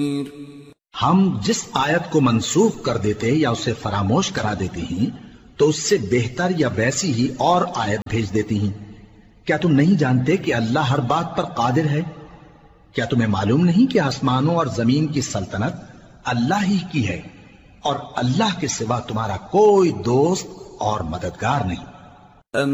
हम जिस आयत को मनसूख कर देते या उसे फरामोश करा देते हैं तो उससे बेहतर या वैसी ही और आयत भेज देती हैं। क्या तुम नहीं जानते कि अल्लाह हर बात पर कादिर है? क्या तुम्हें मालूम नहीं कि आसमानों और जमीन की सल्तनत अल्लाह ही की है और अल्लाह के सिवा तुम्हारा कोई दोस्त और मददगार नहीं।